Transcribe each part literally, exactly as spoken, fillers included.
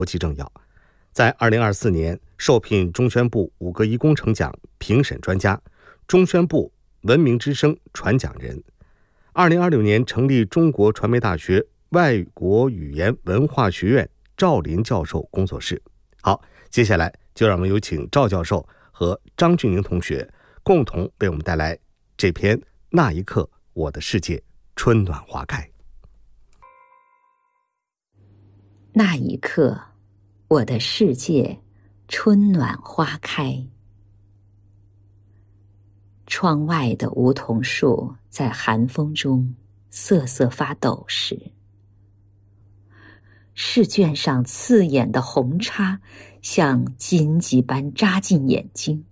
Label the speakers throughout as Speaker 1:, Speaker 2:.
Speaker 1: 国际政要，在二零二四年受聘中宣部五个一工程奖评审专家，中宣部文明之声传讲人。二零二六年成立中国传媒大学外国语言文化学院赵林教授工作室。好，接下来就让我们有请赵教授和张俊宁同学共同为我们带来这篇《那一刻我的世界春暖花开》。
Speaker 2: 那一刻我的世界春暖花开。窗外的梧桐树在寒风中瑟瑟发抖时，试卷上刺眼的红叉像荆棘般扎进眼睛。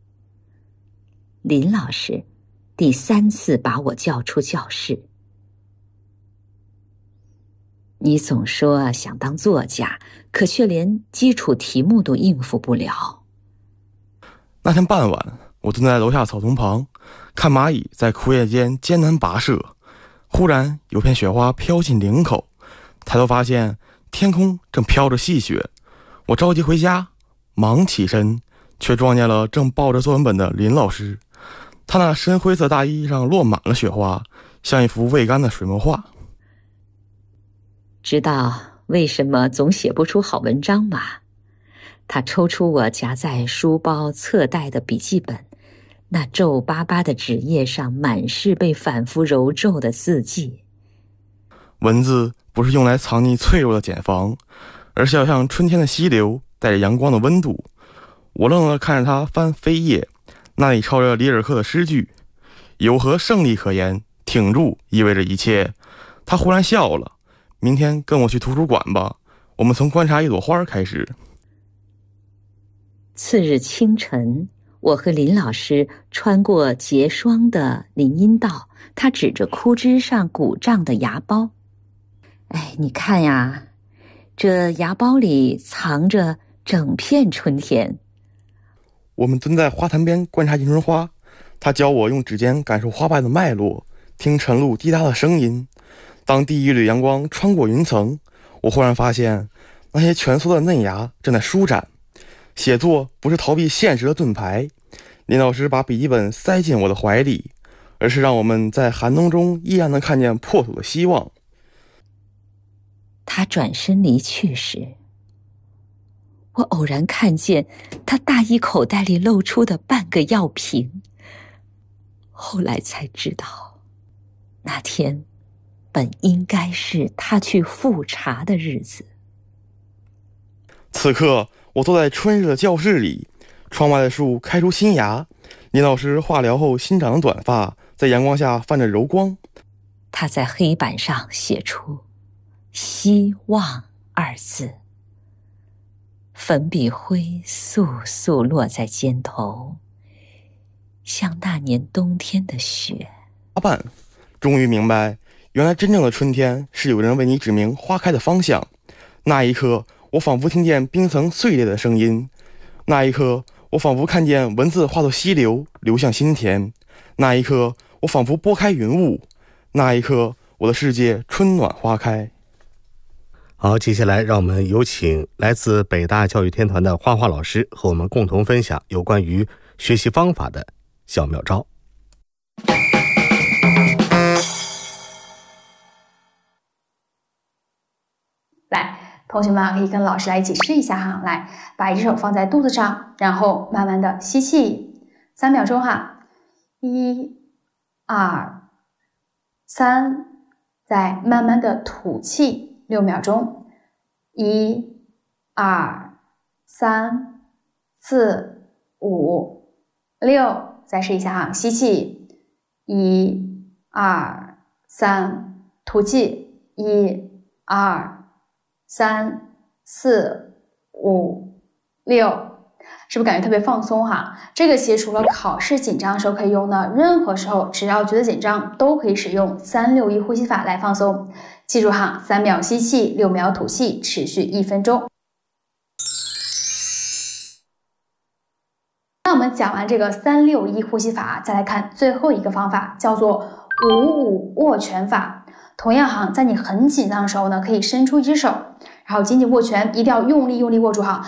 Speaker 2: 林老师第三次把我叫出教室。你总说想当作家，可却连基础题目都应付不了。
Speaker 3: 那天傍晚，我蹲在楼下草丛旁，看蚂蚁在枯叶间艰难跋涉。忽然有片雪花飘进领口，抬头发现天空正飘着细雪。我着急回家，忙起身，却撞见了正抱着作文本的林老师。他那深灰色大衣上落满了雪花，像一幅未干的水墨画。
Speaker 2: 知道为什么总写不出好文章吗？他抽出我夹在书包侧袋的笔记本，那皱巴巴的纸页上满是被反复揉皱的字迹。
Speaker 3: 文字不是用来藏匿脆弱的茧房，而是要像春天的溪流，带着阳光的温度。我愣了看着他翻扉页，那里抄着里尔克的诗句：有何胜利可言，挺住意味着一切。他忽然笑了，明天跟我去图书馆吧，我们从观察一朵花开始。
Speaker 2: 次日清晨，我和林老师穿过结霜的林荫道，他指着枯枝上鼓胀的芽苞。哎，你看呀，这芽苞里藏着整片春天。
Speaker 3: 我们蹲在花坛边观察迎春花，他教我用指尖感受花瓣的脉络，听晨露滴答的声音。当第一缕阳光穿过云层，我忽然发现那些蜷缩的嫩芽正在舒展。写作不是逃避现实的盾牌，林老师把笔记本塞进我的怀里，而是让我们在寒冬中依然能看见破土的希望。
Speaker 2: 他转身离去时，我偶然看见他大衣口袋里露出的半个药瓶，后来才知道，那天本应该是他去复查的日子。
Speaker 3: 此刻我坐在春日的教室里，窗外的树开出新芽，林老师化疗后新长的短发在阳光下泛着柔光。
Speaker 2: 他在黑板上写出希望二字，粉笔灰簌簌落在肩头，像那年冬天的雪。
Speaker 3: 花瓣终于明白，原来真正的春天是有人为你指明花开的方向。那一刻我仿佛听见冰层碎裂的声音，那一刻我仿佛看见文字化作溪流流向心田，那一刻我仿佛拨开云雾，那一刻我的世界春暖花开。
Speaker 1: 好，接下来让我们有请来自北大教育天团的花花老师和我们共同分享有关于学习方法的小妙招。
Speaker 4: 来，同学们啊，可以跟老师来一起试一下哈。来，把一只手放在肚子上，然后慢慢的吸气，三秒钟哈，一、二、三，再慢慢的吐气，六秒钟，一、二、三、四、五、六，再试一下哈，吸气，一、二、三，吐气，一、二。三、四、五、六，是不是感觉特别放松哈？这个其实除了考试紧张的时候可以用呢，任何时候只要觉得紧张都可以使用三六一呼吸法来放松。记住哈，三秒吸气，六秒吐气，持续一分钟。那我们讲完这个三六一呼吸法，再来看最后一个方法，叫做五五握拳法。同样哈，在你很紧张的时候呢，可以伸出一只手， 然后紧紧握拳，一定要用力用力握住哈。